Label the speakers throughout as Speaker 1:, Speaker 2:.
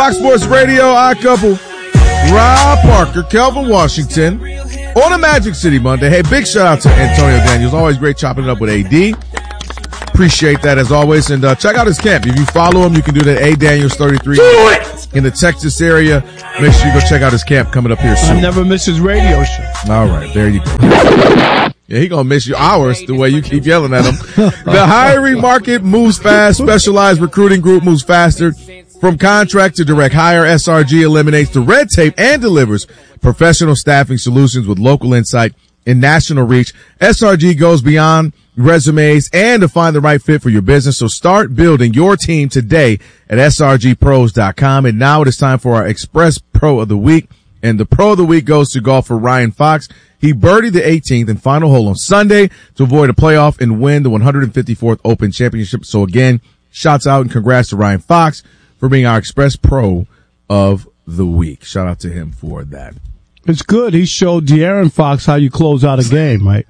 Speaker 1: Fox Sports Radio, Odd Couple, Rob Parker, Kelvin Washington, on a Magic City Monday. Hey, big shout out to Antonio Daniels. Always great chopping it up with AD. Appreciate that as always. And check out his camp. If you follow him, you can do that. A Daniels 33 in the Texas area. Make sure you go check out his camp coming up here soon.
Speaker 2: I never miss his radio show.
Speaker 1: All right, there you go. Yeah, he gonna miss you hours the way you keep yelling at him. The hiring market moves fast. Specialized recruiting group moves faster. From contract to direct hire, SRG eliminates the red tape and delivers professional staffing solutions with local insight and national reach. SRG goes beyond resumes and to find the right fit for your business. So start building your team today at srgpros.com. And now it is time for our Express Pro of the Week. And the Pro of the Week goes to golfer Ryan Fox. He birdied the 18th and final hole on Sunday to avoid a playoff and win the 154th Open Championship. So again, shouts out and congrats to Ryan Fox for being our Express Pro of the Week. Shout out to him for that.
Speaker 2: It's good. He showed De'Aaron Fox how you close out a game, right?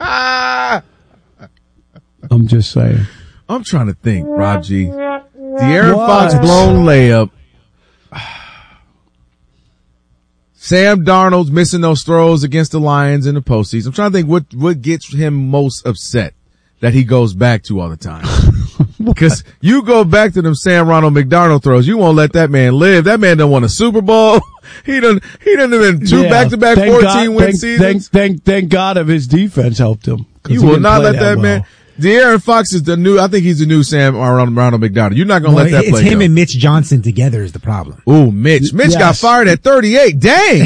Speaker 2: I'm just saying.
Speaker 1: I'm trying to think, Rob G. De'Aaron Fox blown layup. Sam Darnold's missing those throws against the Lions in the postseason. I'm trying to think what gets him most upset that he goes back to all the time. Because you go back to them Sam Ronald McDonald throws, you won't let that man live. That man done won a Super Bowl. He done been two back-to-back 14-win seasons.
Speaker 2: Thank God of his defense helped him.
Speaker 1: You will not let that man. De'Aaron Fox is I think he's the new Sam Ronald McDonald. You're not going to let that play
Speaker 3: It's him
Speaker 1: go.
Speaker 3: And Mitch Johnson together is the problem.
Speaker 1: Ooh, Mitch. Mitch got fired at 38. Dang.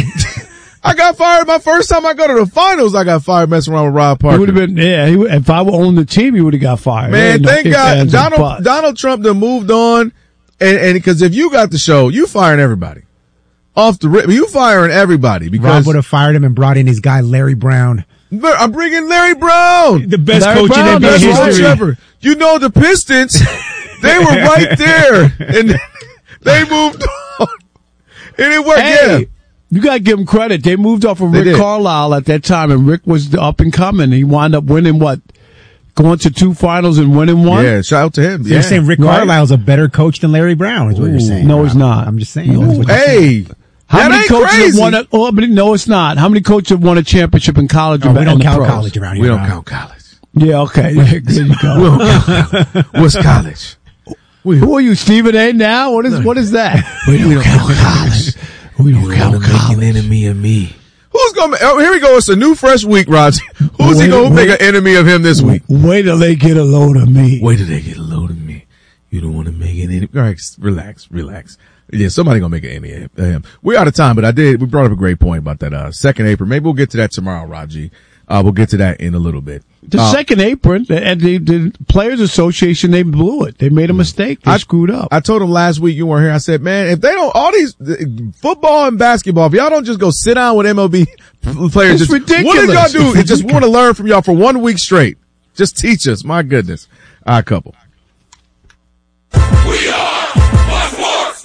Speaker 1: I got fired my first time I go to the finals. I got fired messing around with Rob Parker.
Speaker 2: He would have been, if I would own the team, he would have got fired.
Speaker 1: Man, thank God. Donald Trump done moved on. And because if you got the show, you firing everybody. Off the rip. You firing everybody because
Speaker 3: Rob would have fired him and brought in his guy, Larry Brown.
Speaker 1: I'm bringing Larry Brown.
Speaker 3: The best coach in NBA history
Speaker 1: ever. You know, the Pistons, they were right there and they moved on. And it worked.
Speaker 2: Hey, you gotta give him credit. They moved off of Rick Carlisle at that time, and Rick was up and coming. He wound up winning going to 2 finals and winning 1?
Speaker 1: Yeah, shout out to him.
Speaker 3: So you're saying Rick Carlisle's a better coach than Larry Brown is what you're saying.
Speaker 2: No, he's not.
Speaker 3: I'm just saying.
Speaker 1: Hey.
Speaker 2: How many coaches have won no, it's not. How many coaches have won a championship in college?
Speaker 3: We don't count college around here.
Speaker 1: We don't count college.
Speaker 2: Yeah, okay. There you go.
Speaker 1: What's college?
Speaker 2: Who are you, Stephen A. now? What is that?
Speaker 1: We don't count college. We don't count college. Make an enemy of me. Who's gonna? Oh, here we go. It's a new, fresh week, Roger. Who's he gonna make an enemy of him this week?
Speaker 2: Wait till they get a load of me.
Speaker 1: Wait till they get a load of me. You don't want to make an enemy. All right, relax. Yeah, somebody gonna make an enemy of him. We're out of time, but we brought up a great point about that, second apron. Maybe we'll get to that tomorrow, Raji. We'll get to that in a little bit.
Speaker 2: The second apron, and the Players Association, they blew it. They made a mistake. They screwed up.
Speaker 1: I told them last week, you weren't here. I said, man, if they don't, all these football and basketball, if y'all don't just go sit down with MLB players,
Speaker 2: it's ridiculous.
Speaker 1: What did y'all do? Just want to learn from y'all for 1 week straight. Just teach us. My goodness. Odd Couple.
Speaker 4: We are Fox Sports.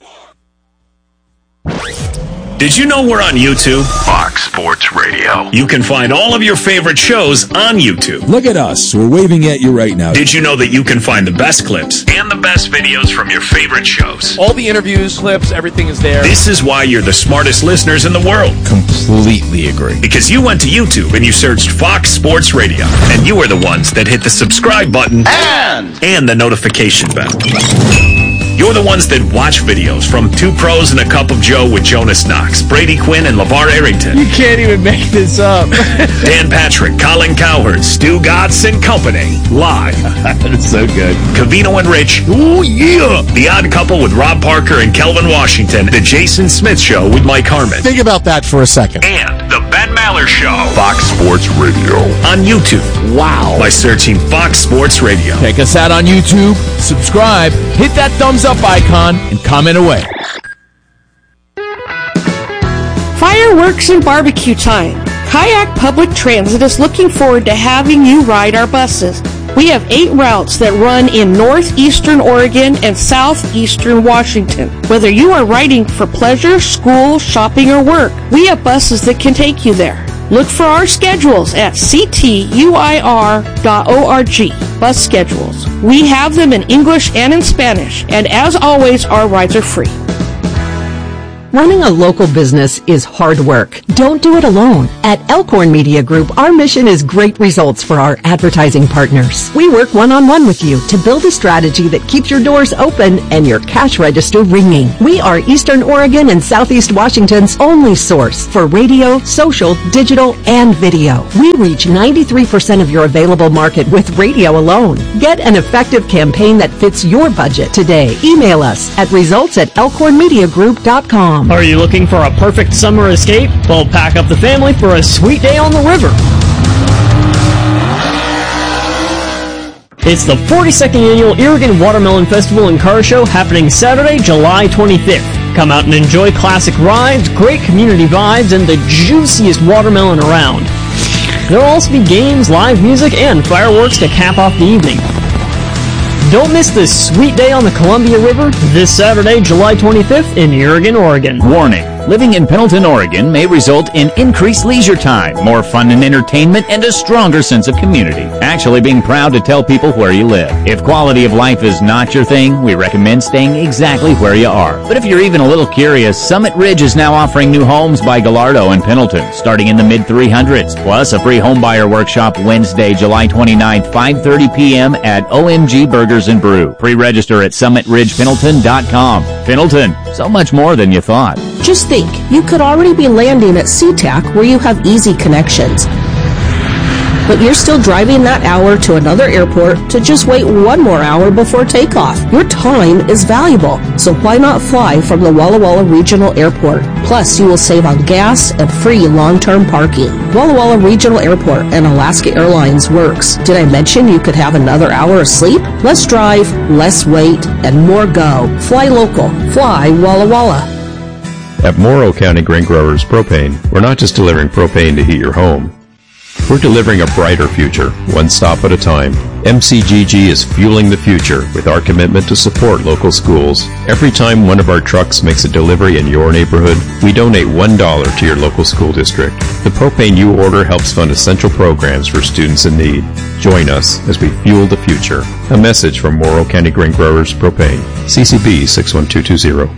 Speaker 4: Did you know we're on YouTube? Fox Sports Radio. You can find all of your favorite shows on YouTube.
Speaker 5: Look at us. We're waving at you right now.
Speaker 4: Did you know that you can find the best clips and the best videos from your favorite shows?
Speaker 6: All the interviews, clips, everything is there.
Speaker 4: This is why you're the smartest listeners in the world.
Speaker 5: Completely agree.
Speaker 4: Because you went to YouTube and you searched Fox Sports Radio. And you are the ones that hit the subscribe button and the notification bell. You're the ones that watch videos from Two Pros and a Cup of Joe with Jonas Knox, Brady Quinn, and LeVar Arrington.
Speaker 6: You can't even make this up.
Speaker 4: Dan Patrick, Colin Cowherd, Stu Gatz and Company. Live.
Speaker 5: That's so good.
Speaker 4: Covino and Rich. Ooh, yeah. The Odd Couple with Rob Parker and Kelvin Washington. The Jason Smith Show with Mike Harmon.
Speaker 5: Think about that for a second.
Speaker 4: And the Ben Maller Show.
Speaker 5: Fox Sports Radio.
Speaker 4: On YouTube.
Speaker 5: Wow.
Speaker 4: By searching Fox Sports Radio.
Speaker 5: Check us out on YouTube. Subscribe. Hit that thumbs up icon and comment away.
Speaker 7: Fireworks and barbecue time. Kayak Public Transit is looking forward to having you ride our buses. We have 8 routes that run in northeastern Oregon and southeastern Washington. Whether you are riding for pleasure, school, shopping, or work, we have buses that can take you there. Look for our schedules at ctuir.org. Bus schedules. We have them in English and in Spanish, and as always, our rides are free.
Speaker 8: Running a local business is hard work. Don't do it alone. At Elkhorn Media Group, our mission is great results for our advertising partners. We work one-on-one with you to build a strategy that keeps your doors open and your cash register ringing. We are Eastern Oregon and Southeast Washington's only source for radio, social, digital, and video. We reach 93% of your available market with radio alone. Get an effective campaign that fits your budget today. Email us at results@elkhornmediagroup.com.
Speaker 9: Are you looking for a perfect summer escape? Well, pack up the family for a sweet day on the river. It's the 42nd Annual Irrigan Watermelon Festival and Car Show happening Saturday, July 25th. Come out and enjoy classic rides, great community vibes, and the juiciest watermelon around. There will also be games, live music, and fireworks to cap off the evening. Don't miss this sweet day on the Columbia River this Saturday, July 25th in Irrigan, Oregon.
Speaker 5: Warning. Living in Pendleton, Oregon may result in increased leisure time, more fun and entertainment, and a stronger sense of community. Actually being proud to tell people where you live. If quality of life is not your thing, we recommend staying exactly where you are. But if you're even a little curious, Summit Ridge is now offering new homes by Gallardo in Pendleton, starting in the mid-300s, plus a free homebuyer workshop Wednesday, July 29th, 5:30 p.m. at OMG Burgers and Brew. Pre-register at summitridgependleton.com. Pendleton, so much more than you thought.
Speaker 10: Just think, you could already be landing at SeaTac where you have easy connections. But you're still driving that hour to another airport to just wait one more hour before takeoff. Your time is valuable, so why not fly from the Walla Walla Regional Airport? Plus, you will save on gas and free long-term parking. Walla Walla Regional Airport and Alaska Airlines works. Did I mention you could have another hour of sleep? Less drive, less wait, and more go. Fly local. Fly Walla Walla.
Speaker 11: At Morrow County Grain Growers Propane, we're not just delivering propane to heat your home. We're delivering a brighter future, one stop at a time. MCGG is fueling the future with our commitment to support local schools. Every time one of our trucks makes a delivery in your neighborhood, we donate $1 to your local school district. The propane you order helps fund essential programs for students in need. Join us as we fuel the future. A message from Morrow County Grain Growers Propane. CCB 61220.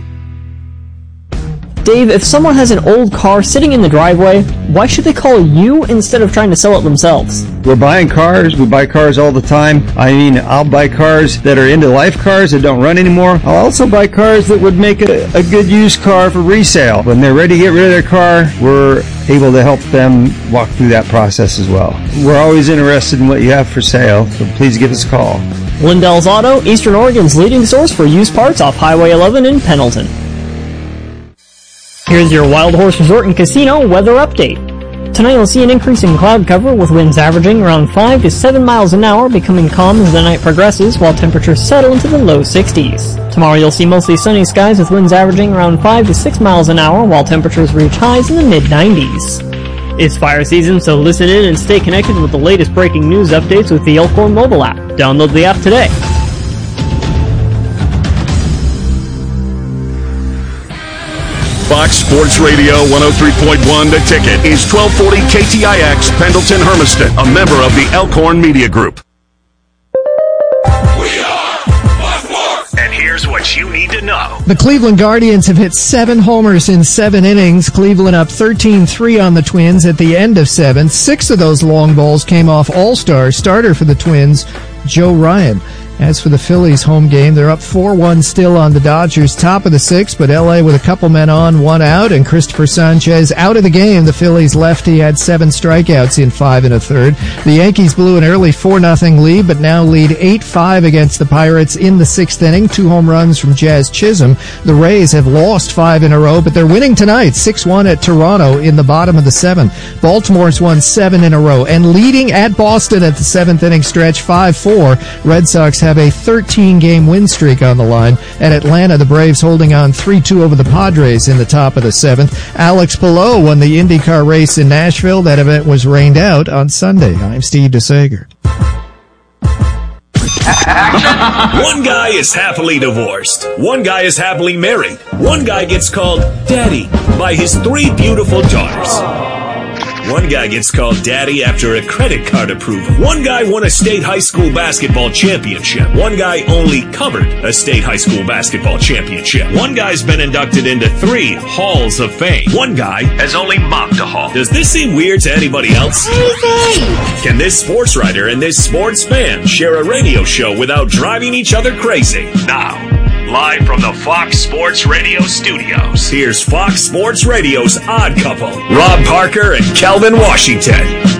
Speaker 9: Dave, if someone has an old car sitting in the driveway, why should they call you instead of trying to sell it themselves?
Speaker 12: We're buying cars. We buy cars all the time. I mean, I'll buy cars that are end-of-life cars that don't run anymore. I'll also buy cars that would make a good used car for resale. When they're ready to get rid of their car, we're able to help them walk through that process as well. We're always interested in what you have for sale, so please give us a call.
Speaker 9: Lindell's Auto, Eastern Oregon's leading source for used parts off Highway 11 in Pendleton. Here's your Wild Horse Resort and Casino weather update. Tonight you'll see an increase in cloud cover with winds averaging around 5 to 7 miles an hour, becoming calm as the night progresses while temperatures settle into the low 60s. Tomorrow you'll see mostly sunny skies with winds averaging around 5 to 6 miles an hour while temperatures reach highs in the mid-90s. It's fire season, so listen in and stay connected with the latest breaking news updates with the Elkhorn mobile app. Download the app today.
Speaker 13: Fox Sports Radio 103.1 The Ticket is 1240 KTIX Pendleton Hermiston, a member of the Elkhorn Media Group.
Speaker 4: And here's what you need to know.
Speaker 14: The Cleveland Guardians have hit 7 homers in 7 innings. Cleveland up 13-3 on the Twins at the end of 7. 6 of those long balls came off All-Star starter for the Twins, Joe Ryan. As for the Phillies' home game, they're up 4-1 still on the Dodgers, top of the 6th, but L.A. with a couple men on, 1 out, and Christopher Sanchez out of the game. The Phillies lefty had 7 strikeouts in 5 1/3. The Yankees blew an early 4-0 lead, but now lead 8-5 against the Pirates in the 6th inning. 2 home runs from Jazz Chisholm. The Rays have lost 5 in a row, but they're winning tonight, 6-1 at Toronto in the bottom of the 7th. Baltimore's won 7 in a row, and leading at Boston at the 7th inning stretch, 5-4. Red Sox have a 13-game win streak on the line. At Atlanta, the Braves holding on 3-2 over the Padres in the top of the 7th. Alex Palou won the IndyCar race in Nashville. That event was rained out on Sunday. I'm Steve DeSager.
Speaker 4: One guy is happily divorced. One guy is happily married. One guy gets called Daddy by his 3 beautiful daughters. One guy gets called daddy after a credit card approval. One guy won a state high school basketball championship. One guy only covered a state high school basketball championship. One guy's been inducted into 3 halls of fame. One guy has only mopped a hall. Does this seem weird to anybody else? Can this sports writer and this sports fan share a radio show without driving each other crazy? Now, live from the Fox Sports Radio studios, here's Fox Sports Radio's Odd Couple, Rob Parker and Kelvin Washington.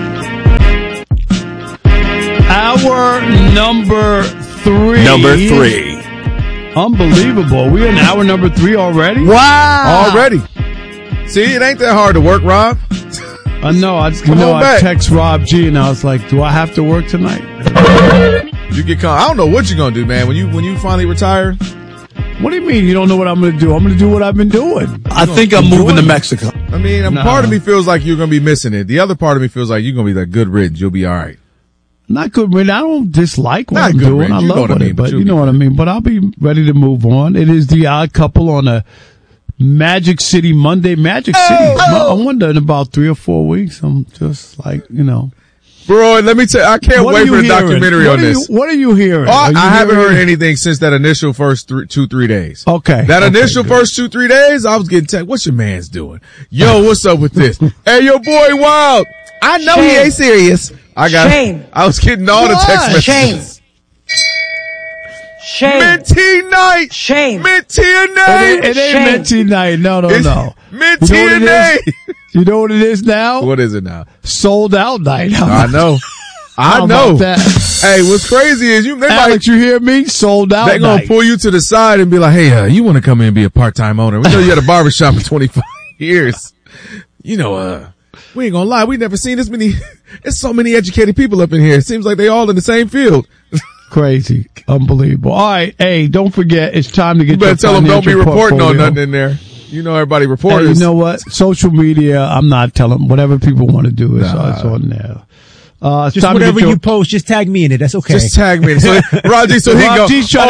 Speaker 2: Hour number 3.
Speaker 4: Number 3.
Speaker 2: Unbelievable. We're in hour number 3 already?
Speaker 1: Wow. Already. See, it ain't that hard to work, Rob.
Speaker 2: I know. I text Rob G and I was like, do I have to work tonight?
Speaker 1: You get I don't know what you're going to do, man. When you finally retire.
Speaker 2: What do you mean you don't know what I'm going to do? I'm going to do what I've been doing. I think I'm moving to Mexico.
Speaker 1: I mean, part of me feels like you're going to be missing it. The other part of me feels like you're going to be like good riddance. You'll be all right.
Speaker 2: Not good riddance. I don't dislike what I'm
Speaker 1: good
Speaker 2: doing.
Speaker 1: riddance.
Speaker 2: I love it, but you know what I mean. But I'll be ready to move on. It is the Odd Couple on a Magic City Monday. Magic City. I wonder in about 3 or 4 weeks. I'm just like,
Speaker 1: Bro, let me tell you, I can't wait for the documentary on this.
Speaker 2: What are you hearing?
Speaker 1: I haven't heard anything since that initial first 2-3 days.
Speaker 2: Okay.
Speaker 1: That initial first 2-3 days, I was getting text. What's your man's doing? Yo, what's up with this? Hey, your boy Wild. I know he ain't serious.
Speaker 15: Shame.
Speaker 1: I was getting all the text messages.
Speaker 15: Shame.
Speaker 1: Minty night.
Speaker 15: Shame.
Speaker 1: Minty night.
Speaker 2: It ain't Minty night. No.
Speaker 1: Minty night.
Speaker 2: You know what it is now?
Speaker 1: What is it now?
Speaker 2: Sold out night.
Speaker 1: I know. I know. Hey, what's crazy is
Speaker 2: Alex, you hear me? Sold out.
Speaker 1: They're going to pull you to the side and be like, hey, you want to come in and be a part-time owner? We know you had a barbershop for 25 years. We ain't going to lie. We never seen this many. There's so many educated people up in here. It seems like they all in the same field.
Speaker 2: Crazy. Unbelievable. All right. Hey, don't forget, it's time to get your
Speaker 1: tell them don't be reporting on nothing in there. Everybody reports.
Speaker 2: Hey, you know what? Social media, I'm not telling. Whatever people want to do is on there.
Speaker 3: Just whatever you post, just tag me in it. That's okay.
Speaker 1: Just tag me in it. So, Raji, so he go,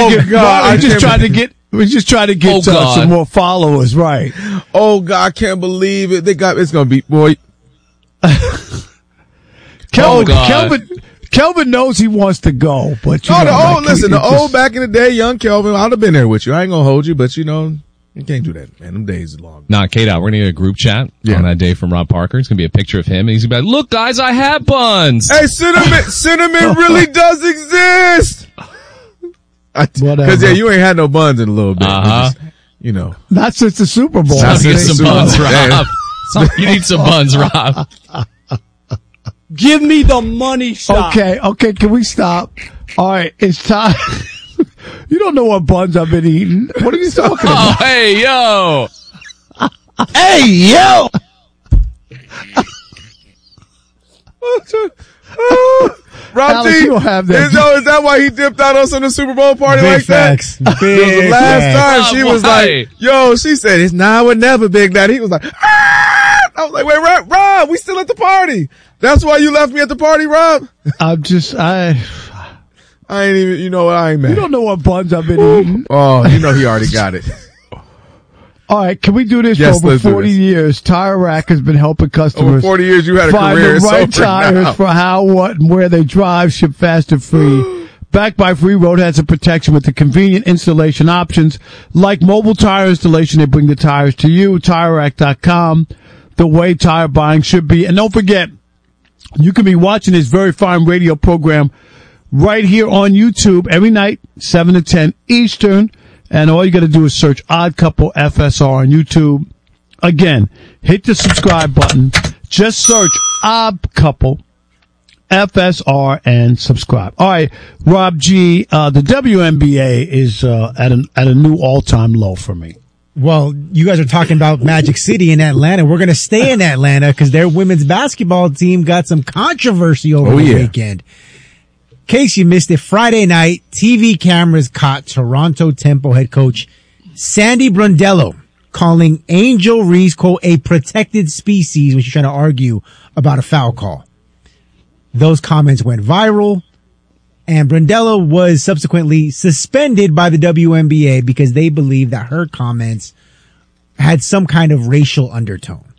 Speaker 2: we're just trying to get some more followers, right?
Speaker 1: Oh, God, I can't believe it. It's going to be, boy.
Speaker 2: Kelvin knows he wants to go, but
Speaker 1: the old back in the day, young Kelvin, I'd have been there with you. I ain't going to hold you, but you can't do that, man. Them days are long.
Speaker 16: Nah, K-Dot, we're going to get a group chat on that day from Rob Parker. It's going to be a picture of him, and he's going to be like, look, guys, I have buns.
Speaker 1: Hey, cinnamon really does exist. Because, you ain't had no buns in a little bit.
Speaker 2: Not since the Super Bowl.
Speaker 16: Get some buns, Rob. You need some buns, Rob.
Speaker 6: Give me the money shot.
Speaker 2: Okay, can we stop? All right, it's time. You don't know what buns I've been eating. What are you talking about?
Speaker 16: Oh, hey, yo.
Speaker 2: Hey, yo.
Speaker 1: Rob G,
Speaker 2: you have that.
Speaker 1: Is that why he dipped out on the Super Bowl party
Speaker 3: Big
Speaker 1: like
Speaker 3: facts.
Speaker 1: that? The last time she was like, she said, it's now or never, Big Daddy. He was like, ah! I was like, wait, Rob, we still at the party. That's why you left me at the party, Rob? I ain't even, I ain't mad.
Speaker 2: You don't know what buns I've been eating.
Speaker 1: Oh, he already got it.
Speaker 2: All right, can we do this for over 40 years? Tire Rack has been helping customers.
Speaker 1: Over 40 years, you had a
Speaker 2: find
Speaker 1: career.
Speaker 2: The right tires for how, what, and where they drive, ship fast and free. Backed by free road hazard protection with the convenient installation options. Like mobile tire installation, they bring the tires to you. TireRack.com, the way tire buying should be. And don't forget, you can be watching this very fine radio program right here on YouTube every night, 7 to 10 Eastern. And all you got to do is search Odd Couple FSR on YouTube. Again, hit the subscribe button. Just search Odd Couple FSR and subscribe. All right, Rob G, the WNBA is at a new all-time low for me.
Speaker 3: Well, you guys are talking about Magic City in Atlanta. We're going to stay in Atlanta because their women's basketball team got some controversy over the weekend. In case you missed it, Friday night, TV cameras caught Toronto Tempo head coach Sandy Brondello calling Angel Reese, quote, a protected species when she's trying to argue about a foul call. Those comments went viral, and Brondello was subsequently suspended by the WNBA because they believe that her comments had some kind of racial undertone.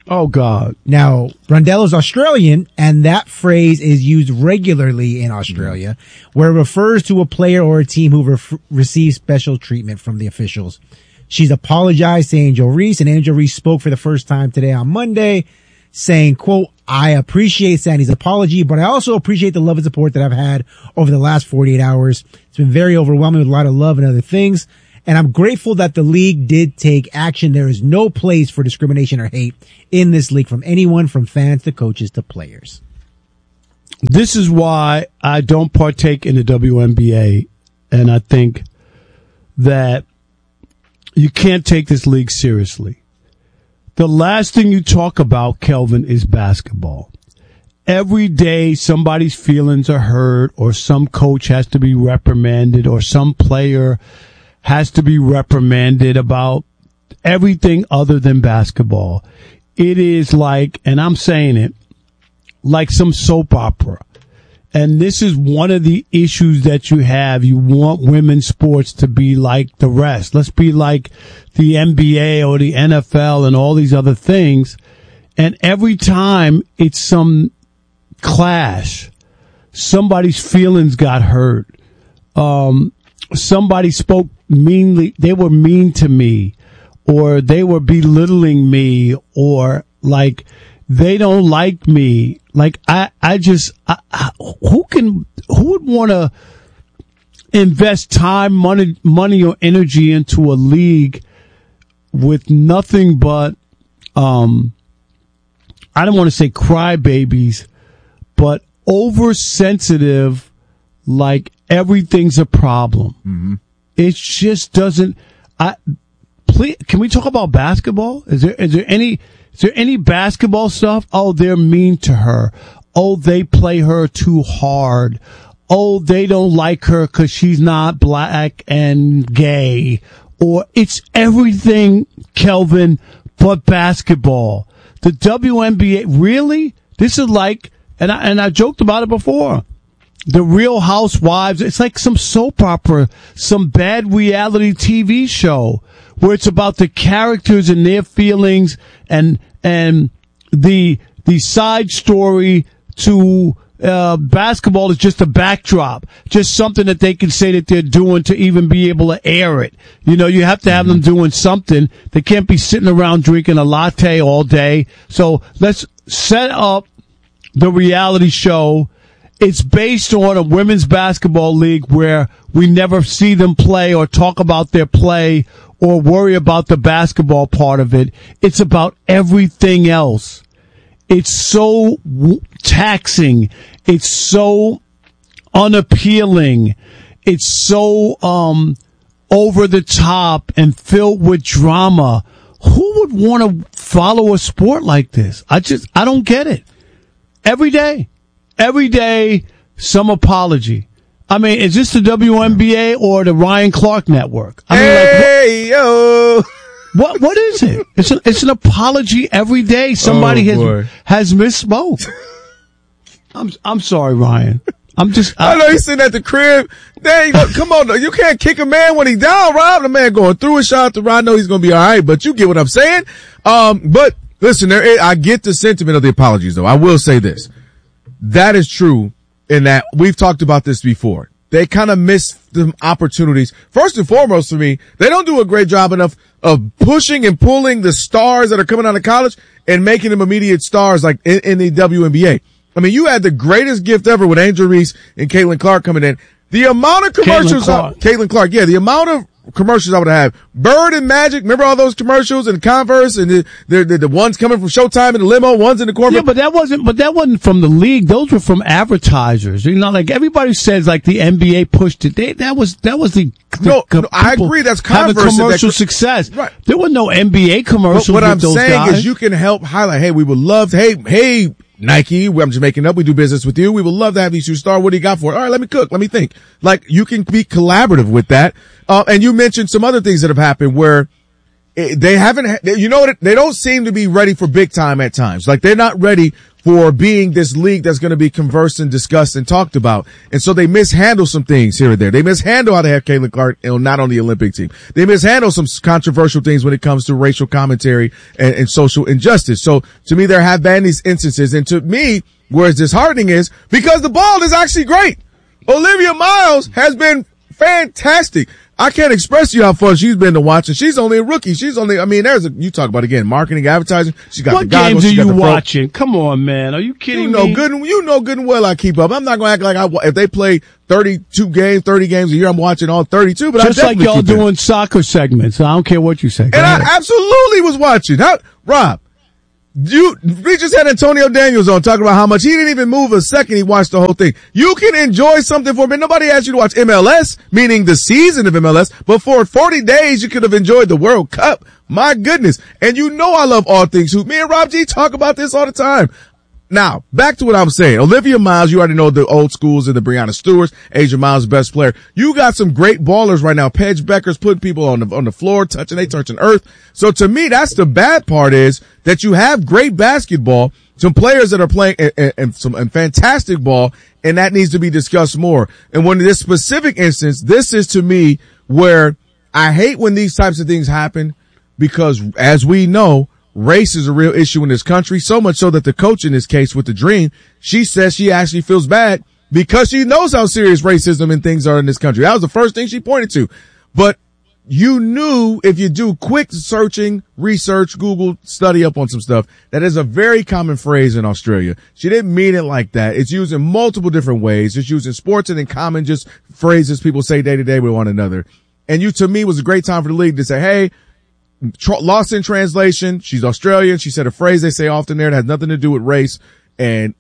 Speaker 2: Oh, God.
Speaker 3: Now, Rondello's Australian, and that phrase is used regularly in Australia, where it refers to a player or a team who receives special treatment from the officials. She's apologized to Angel Reese, and Angel Reese spoke for the first time today on Monday, saying, quote, I appreciate Sandy's apology, but I also appreciate the love and support that I've had over the last 48 hours. It's been very overwhelming with a lot of love and other things. And I'm grateful that the league did take action. There is no place for discrimination or hate in this league from anyone, from fans to coaches to players.
Speaker 2: This is why I don't partake in the WNBA. And I think that you can't take this league seriously. The last thing you talk about, Kelvin, is basketball. Every day somebody's feelings are hurt, or some coach has to be reprimanded, or some player has to be reprimanded about everything other than basketball. It is like, and I'm saying it, like some soap opera. And this is one of the issues that you have. You want women's sports to be like the rest. Let's be like the NBA or the NFL and all these other things. And every time it's some clash, somebody's feelings got hurt. Somebody spoke meanly, they were mean to me, or they were belittling me, or like they don't like me. Like who would want to invest time, money or energy into a league with nothing but, I don't want to say crybabies, but oversensitive, like everything's a problem. Mm-hmm. It just doesn't. Please, can we talk about basketball? Is there any basketball stuff? Oh, they're mean to her. Oh, they play her too hard. Oh, they don't like her because she's not black and gay. Or it's everything, Kelvin, but basketball. The WNBA, really? This is like, and I joked about it before. The Real Housewives, it's like some soap opera, some bad reality TV show where it's about the characters and their feelings and the side story to basketball is just a backdrop, just something that they can say that they're doing to even be able to air it. You know, you have to have them doing something. They can't be sitting around drinking a latte all day. So let's set up the reality show. It's based on a women's basketball league where we never see them play or talk about their play or worry about the basketball part of it. It's about everything else. It's so taxing. It's so unappealing. It's so over the top and filled with drama. Who would want to follow a sport like this? I don't get it. Every day, some apology. I mean, is this the WNBA or the Ryan Clark Network? I mean,
Speaker 1: yo.
Speaker 2: What is it? It's an apology every day. Somebody has misspoke. I'm sorry, Ryan.
Speaker 1: I know he's sitting at the crib. Dang, come on, you can't kick a man when he's down, Rob. The man going through a shot to Rob. I know he's going to be all right, but you get what I'm saying. But listen, I get the sentiment of the apologies, though. I will say this. That is true in that we've talked about this before. They kind of miss the opportunities. First and foremost for me, they don't do a great job enough of pushing and pulling the stars that are coming out of college and making them immediate stars like in the WNBA. I mean, you had the greatest gift ever with Angel Reese and Caitlin Clark coming in. The amount of commercials, Caitlin Clark, the amount of commercials I would have. Bird and Magic, remember all those commercials and Converse and the ones coming from Showtime in the limo, ones in the corner.
Speaker 2: Yeah, but that wasn't from the league. Those were from advertisers. You know, like everybody says, like the NBA pushed it. That was the
Speaker 1: no, I agree. That's Converse.
Speaker 2: Having commercial success.
Speaker 1: Right.
Speaker 2: There were no NBA commercials.
Speaker 1: But what I'm
Speaker 2: those
Speaker 1: saying
Speaker 2: guys.
Speaker 1: is you can help highlight, hey, we would love to, hey, Nike, I'm just making up. We do business with you. We would love to have these two stars. What do you got for it? All right, let me cook. Let me think. Like, you can be collaborative with that. And you mentioned some other things that have happened where they haven't, they don't seem to be ready for big time at times. Like, they're not ready for being this league that's going to be conversed and discussed and talked about. And so they mishandle some things here and there. They mishandle how to have Caitlin Clark not on the Olympic team. They mishandle some controversial things when it comes to racial commentary and social injustice. So to me, there have been these instances. And to me, where it's disheartening is because the ball is actually great. Olivia Miles has been fantastic. I can't express to you how fun she's been to watch, and she's only a rookie. You talk about, again, marketing, advertising. She got the goggles.
Speaker 2: What games are you watching? Come on, man. Are you kidding me?
Speaker 1: You know good and well I keep up. I'm not going to act like if they play 32 games, 30 games a year, I'm watching all 32, but
Speaker 2: just like y'all doing soccer segments. I don't care what you say.
Speaker 1: And I absolutely was watching. Rob, we just had Antonio Daniels on talking about how much he didn't even move a second. He watched the whole thing. You can enjoy something for a minute. Nobody asked you to watch MLS, meaning the season of MLS, but for 40 days you could have enjoyed the World Cup. My goodness. And you know I love all things hoop. Me and Rob G talk about this all the time. Now, back to what I'm saying. Olivia Miles, you already know the old schools and the Breanna Stewarts. Asia Miles, best player. You got some great ballers right now. Paige Becker's putting people on the floor, touching earth. So to me, that's the bad part is that you have great basketball, some players that are playing and fantastic ball, and that needs to be discussed more. And when this specific instance, this is to me where I hate when these types of things happen because as we know, race is a real issue in this country, so much so that the coach in this case with the Dream, she says she actually feels bad because she knows how serious racism and things are in this country. That was the first thing she pointed to. But you knew if you do quick searching, research, Google, study up on some stuff, that is a very common phrase in Australia. She didn't mean it like that. It's used in multiple different ways. It's used in sports and in common just phrases people say day to day with one another. And to me, was a great time for the league to say, hey, lost in translation. She's Australian. She said a phrase they say often there that has nothing to do with race and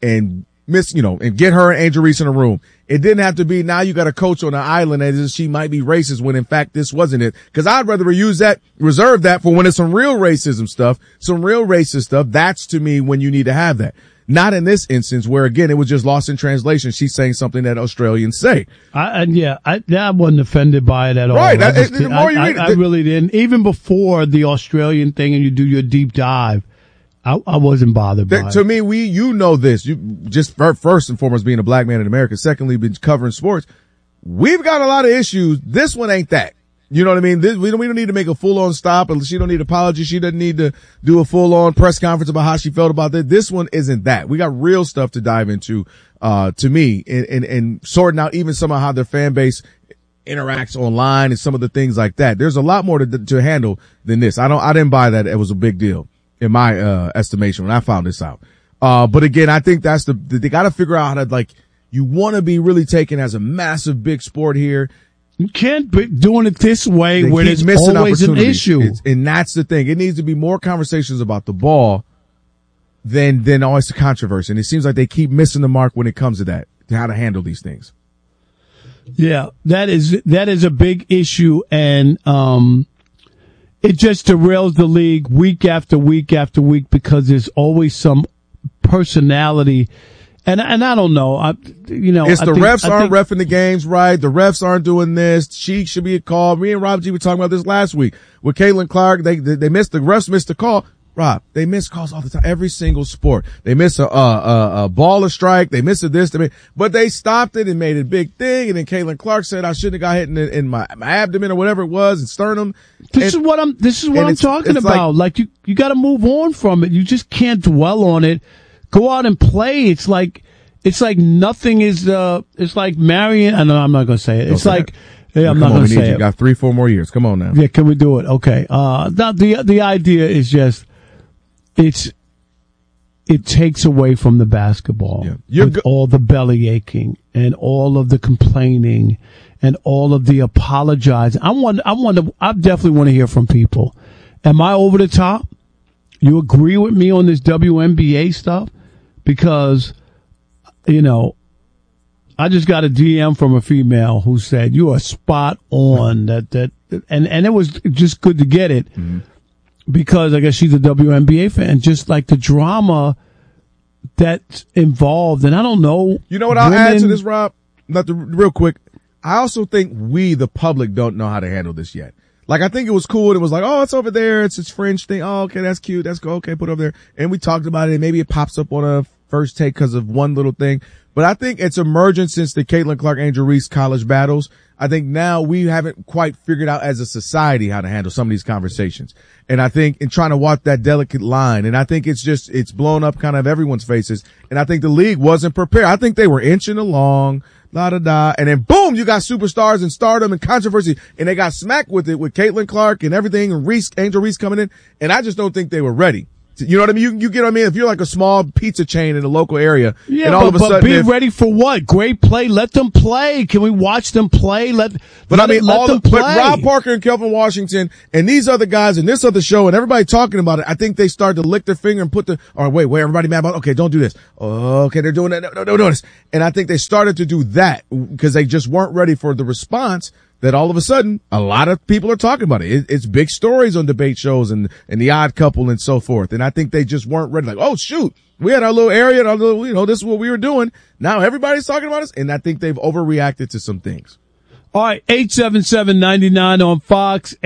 Speaker 1: get her and Angel Reese in a room. It didn't have to be now you got a coach on an island and she might be racist when in fact this wasn't it. Cause I'd rather reserve that for when it's some real racism stuff, some real racist stuff. That's to me when you need to have that. Not in this instance where again, it was just lost in translation. She's saying something that Australians say. I
Speaker 2: wasn't offended by it at all.
Speaker 1: Right.
Speaker 2: I really didn't. Even before the Australian thing and you do your deep dive, I wasn't bothered by it.
Speaker 1: To me, this. You just first and foremost being a black man in America. Secondly, been covering sports. We've got a lot of issues. This one ain't that. You know what I mean? We don't need to make a full-on stop, and she don't need apology. She doesn't need to do a full-on press conference about how she felt about this. This one isn't that. We got real stuff to dive into, to me, and sorting out even some of how their fan base interacts online and some of the things like that. There's a lot more to handle than this. I didn't buy that it was a big deal in my, estimation when I found this out. But again, I think they gotta figure out how to, you want to be really taken as a massive big sport here.
Speaker 2: You can't be doing it this way where there's always an issue.
Speaker 1: And that's the thing. It needs to be more conversations about the ball than always the controversy. And it seems like they keep missing the mark when it comes to that, to how to handle these things.
Speaker 2: Yeah, that is a big issue. And, it just derails the league week after week after week because there's always some personality. And I don't know.
Speaker 1: Refs aren't reffing the games right. The refs aren't doing this. She should be a call. Me and Rob G were talking about this last week with Caitlin Clark. They missed the refs missed the call. Rob, they miss calls all the time. Every single sport. They miss a baller strike. They miss this. But they stopped it and made it a big thing. And then Caitlin Clark said I shouldn't have got hit in my abdomen or whatever it was and sternum.
Speaker 2: This is what I'm talking about. Like you got to move on from it. You just can't dwell on it. Go out and play. It's like nothing is, it's like marrying, I'm not going to say it. It's like, I'm not going to say it.
Speaker 1: You got 3-4 more years. Come on now.
Speaker 2: Yeah. Can we do it? Okay. The idea is just, it takes away from the basketball. Yeah. With all the belly aching and all of the complaining and all of the apologizing. I definitely want to hear from people. Am I over the top? You agree with me on this WNBA stuff? Because, I just got a DM from a female who said, you are spot on and it was just good to get it because I guess she's a WNBA fan, just like the drama that's involved. And I don't know.
Speaker 1: You know what I'll add to this, Rob? Real quick. I also think we, the public, don't know how to handle this yet. I think it was cool. It was like, oh, it's over there. It's this fringe thing. Oh, okay. That's cute. That's cool. Okay. Put it over there. And we talked about it. And maybe it pops up on a First Take because of one little thing. But I think it's emergent since the Caitlin Clark, Angel Reese college battles. I think now we haven't quite figured out as a society how to handle some of these conversations. And I think in trying to walk that delicate line, and I think it's blown up kind of everyone's faces. And I think the league wasn't prepared. I think they were inching along, and then boom, you got superstars and stardom and controversy, and they got smacked with it with Caitlin Clark and everything, and Angel Reese coming in. And I just don't think they were ready. You know what I mean? You get what I mean? If you're like a small pizza chain in a local area,
Speaker 2: yeah,
Speaker 1: and all of a sudden,
Speaker 2: be ready for what? Great play. Let them play. Can we watch them play? Let them play.
Speaker 1: But Rob Parker and Kelvin Washington and these other guys and this other show and everybody talking about it, I think they started to lick their finger and wait, everybody mad about it? Okay, don't do this. Okay, they're doing that. No, do this. And I think they started to do that because they just weren't ready for the response that all of a sudden a lot of people are talking about it. It's big stories on debate shows and The Odd Couple and so forth. And I think they just weren't ready. Like, oh shoot, we had our little area, this is what we were doing. Now everybody's talking about us. And I think they've overreacted to some things.
Speaker 2: All right. 877-99 on Fox,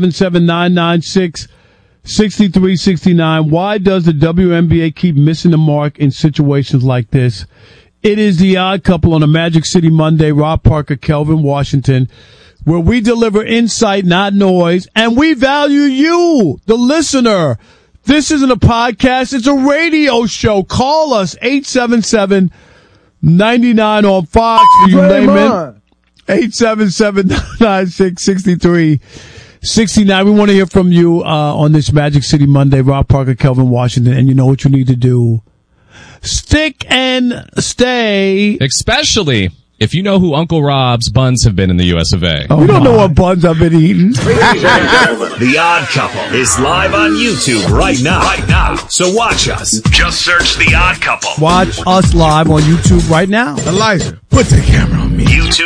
Speaker 2: 877-996-6369. Why does the WNBA keep missing the mark in situations like this? It is The Odd Couple on a Magic City Monday. Rob Parker, Kelvin Washington, where we deliver insight, not noise, and we value you, the listener. This isn't a podcast. It's a radio show. Call us, 877-99 on Fox for you laymen. 877-996-6369. We want to hear from you on this Magic City Monday. Rob Parker, Kelvin Washington, and you know what you need to do. Stick and stay.
Speaker 16: Especially if you know who Uncle Rob's buns have been in the US of A.
Speaker 2: Oh, you don't know what buns I've been eating.
Speaker 4: The Odd Couple is live on YouTube right now. So watch us. Just search The Odd Couple.
Speaker 2: Watch us live on YouTube right now.
Speaker 1: Elijah, put the camera on me.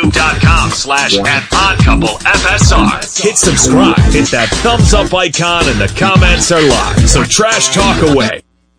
Speaker 4: YouTube.com/@oddcouplefsr. Hit subscribe. Hit that thumbs up icon and the comments are live. So trash talk away.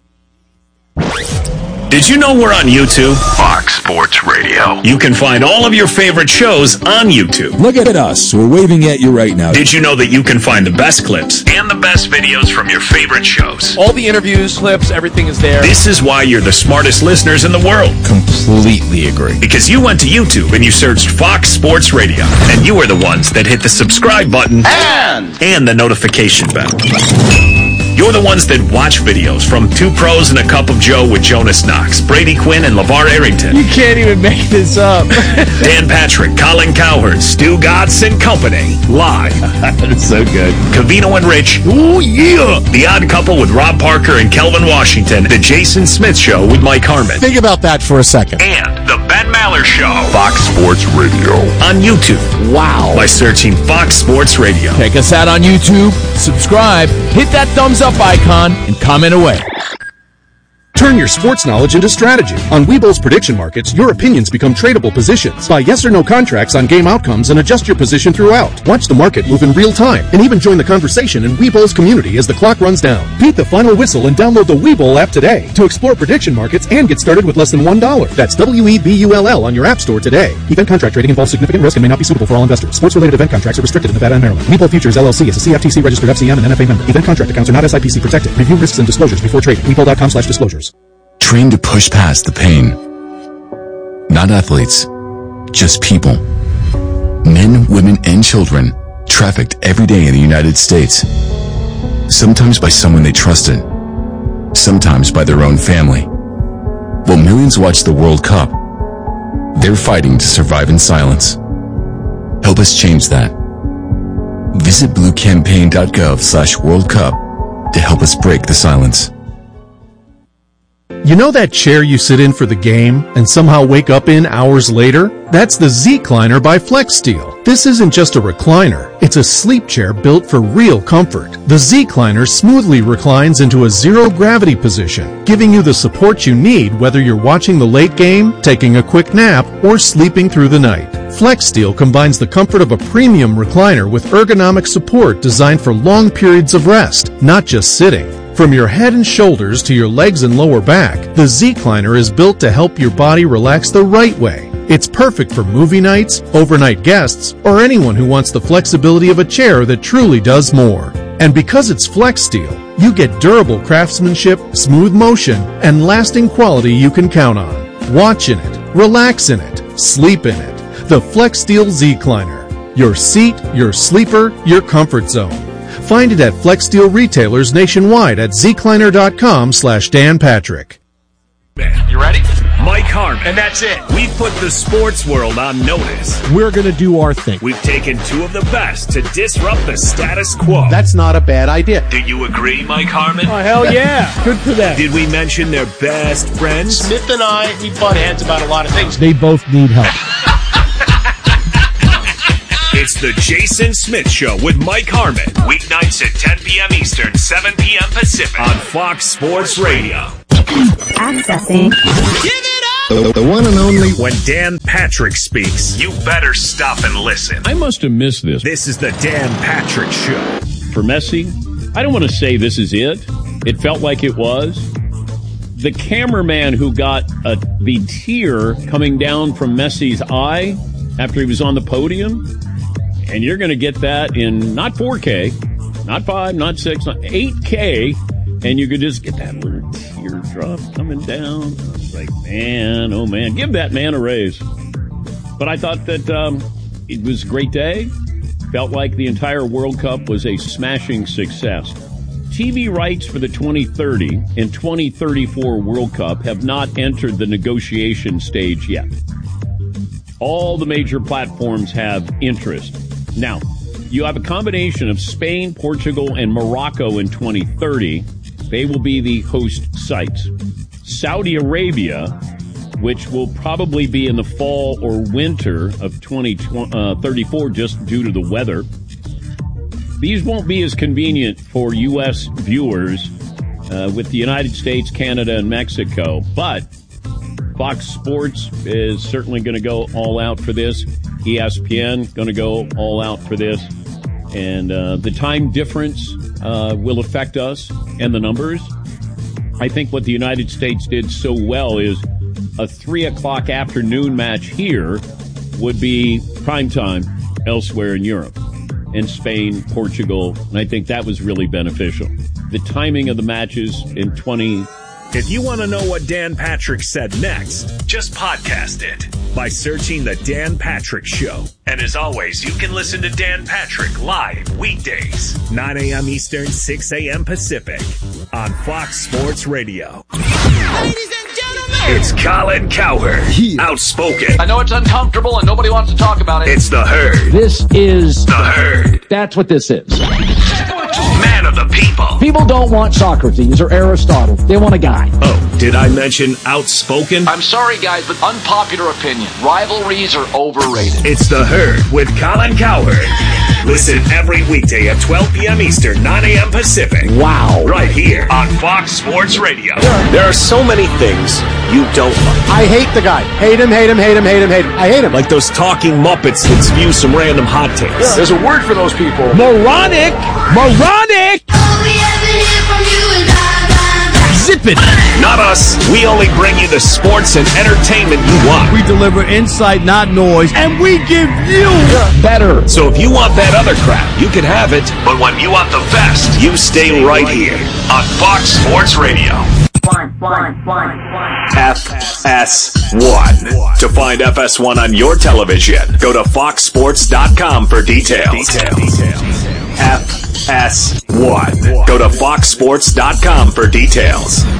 Speaker 4: Did you know we're on YouTube? Fox Sports Radio. You can find all of your favorite shows on YouTube.
Speaker 15: Look at us. We're waving at you right now.
Speaker 4: Did you know that you can find the best clips and the best videos from your favorite shows?
Speaker 6: All the interviews, clips, everything is there.
Speaker 4: This is why you're the smartest listeners in the world.
Speaker 15: Completely agree.
Speaker 4: Because you went to YouTube and you searched Fox Sports Radio. And you were the ones that hit the subscribe button and the notification bell. You're the ones that watch videos from Two Pros and a Cup of Joe with Jonas Knox, Brady Quinn, and LeVar Arrington.
Speaker 6: You can't even make this up.
Speaker 4: Dan Patrick, Colin Cowherd, Stu Gatz and Company. Live.
Speaker 15: That's so good.
Speaker 4: Covino and Rich. Ooh, yeah. The Odd Couple with Rob Parker and Kelvin Washington. The Jason Smith Show with Mike Harmon.
Speaker 15: Think about that for a second.
Speaker 4: And The Ben Maller Show. Fox Sports Radio. On YouTube.
Speaker 15: Wow.
Speaker 4: By searching Fox Sports Radio.
Speaker 15: Check us out on YouTube. Subscribe. Hit that thumbs up icon and comment away.
Speaker 17: Turn your sports knowledge into strategy. On Webull's prediction markets, your opinions become tradable positions. Buy yes or no contracts on game outcomes and adjust your position throughout. Watch the market move in real time and even join the conversation in Webull's community as the clock runs down. Beat the final whistle and download the Webull app today to explore prediction markets and get started with less than $1. That's WEBULL on your app store today. Event contract trading involves significant risk and may not be suitable for all investors. Sports-related event contracts are restricted in Nevada and Maryland. Webull Futures LLC is a CFTC registered FCM and NFA member. Event contract accounts are not SIPC protected. Review risks and disclosures before trading. Webull.com/disclosures.
Speaker 15: Train to push past the pain. Not athletes, just people. Men, women, and children trafficked every day in the United States. Sometimes by someone they trusted. Sometimes by their own family. While millions watch the World Cup, they're fighting to survive in silence. Help us change that. Visit bluecampaign.gov/World Cup to help us break the silence.
Speaker 17: You know that chair you sit in for the game and somehow wake up in hours later? That's the Z-Cliner by FlexSteel. This isn't just a recliner. It's a sleep chair built for real comfort. The Z-Cliner smoothly reclines into a zero-gravity position, giving you the support you need whether you're watching the late game, taking a quick nap, or sleeping through the night. FlexSteel combines the comfort of a premium recliner with ergonomic support designed for long periods of rest, not just sitting. From your head and shoulders to your legs and lower back, the Z-Cliner is built to help your body relax the right way. It's perfect for movie nights, overnight guests, or anyone who wants the flexibility of a chair that truly does more. And because it's FlexSteel, You get durable craftsmanship, smooth motion, and lasting quality you can count on. Watch in it, relax in it, sleep in it. The FlexSteel Z-Cliner. Your seat, your sleeper, your comfort zone. Find it at FlexSteel retailers nationwide at zcliner.com/Dan Patrick.
Speaker 4: You ready? Mike Harmon. And that's it. We put the sports world on notice.
Speaker 18: We're going to do our thing.
Speaker 4: We've taken two of the best to disrupt the status quo.
Speaker 18: That's not a bad idea.
Speaker 4: Do you agree, Mike Harmon?
Speaker 6: Oh, hell yeah. Good for them.
Speaker 4: Did we mention their best friends?
Speaker 18: Smith and I, we butt heads about a lot of things. They both need help.
Speaker 4: It's the Jason Smith Show with Mike Harmon. Weeknights at 10 p.m. Eastern, 7 p.m. Pacific on Fox Sports Radio.
Speaker 19: Accessing.
Speaker 4: Give it up! The one and only. When Dan Patrick speaks, you better stop and listen.
Speaker 20: I must have missed this.
Speaker 4: This is the Dan Patrick Show.
Speaker 20: For Messi, I don't want to say this is it. It felt like it was. The cameraman who got the tear coming down from Messi's eye after he was on the podium, and you're going to get that in not 4K, not 5, not 6, not 8K, and you could just get that little teardrop coming down. I was like, man, oh man, give that man a raise. But I thought that it was a great day. Felt like the entire World Cup was a smashing success. TV rights for the 2030 and 2034 World Cup have not entered the negotiation stage yet. All the major platforms have interest. Now, you have a combination of Spain, Portugal, and Morocco in 2030. They will be the host sites. Saudi Arabia, which will probably be in the fall or winter of 2034 just due to the weather. These won't be as convenient for U.S. viewers with the United States, Canada, and Mexico, but Fox Sports is certainly going to go all out for this. ESPN going to go all out for this. And the time difference will affect us and the numbers. I think what the United States did so well is a 3 o'clock afternoon match here would be prime time elsewhere in Europe, in Spain, Portugal, and I think that was really beneficial. The timing of the matches in 20...
Speaker 4: If you want to know what Dan Patrick said next, just podcast it by searching The Dan Patrick Show. And as always, you can listen to Dan Patrick live weekdays, 9 a.m. Eastern, 6 a.m. Pacific on Fox Sports Radio. Ladies and gentlemen, it's Colin Cowherd, outspoken.
Speaker 21: I know it's uncomfortable and nobody wants to talk about it.
Speaker 4: It's The Herd.
Speaker 21: This is
Speaker 4: The Herd.
Speaker 21: That's what this is.
Speaker 4: Man of the people.
Speaker 21: People don't want Socrates or Aristotle. They want a guy.
Speaker 4: Oh, did I mention outspoken?
Speaker 21: I'm sorry, guys, but unpopular opinion. Rivalries are overrated.
Speaker 4: It's The Herd with Colin Cowherd. Listen every weekday at 12 p.m. Eastern, 9 a.m. Pacific.
Speaker 21: Wow.
Speaker 4: Right here on Fox Sports Radio. There are so many things you don't like.
Speaker 18: I hate the guy. Hate him, hate him, hate him, hate him, hate him. I hate him.
Speaker 4: Like those talking Muppets that spew some random hot takes.
Speaker 21: Yeah. There's a word for those people.
Speaker 6: Moronic! Moronic! Zip it!
Speaker 4: Not us. We only bring you the sports and entertainment you want.
Speaker 6: We deliver insight, not noise, and we give you
Speaker 21: better.
Speaker 4: So if you want that other crap, you can have it. But when you want the best, you stay right here on Fox Sports Radio. FS1. To find FS1 on your television, go to foxsports.com for details. FS1. Go to foxsports.com for details.